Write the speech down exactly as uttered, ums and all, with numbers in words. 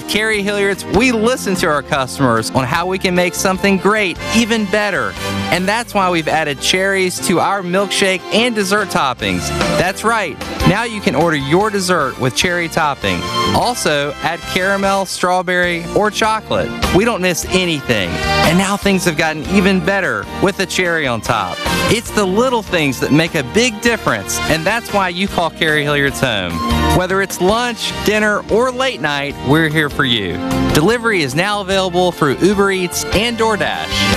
At Carrie Hilliard's, we listen to our customers on how we can make something great even better. And that's why we've added cherries to our milkshake and dessert toppings. That's right, now you can order your dessert with cherry topping. Also, add caramel, strawberry, or chocolate. We don't miss anything. And now things have gotten even better with the cherry on top. It's the little things that make a big difference, and that's why you call Carrie Hilliard's home. Whether it's lunch, dinner, or late night, we're here for you. Delivery is now available through Uber Eats and DoorDash.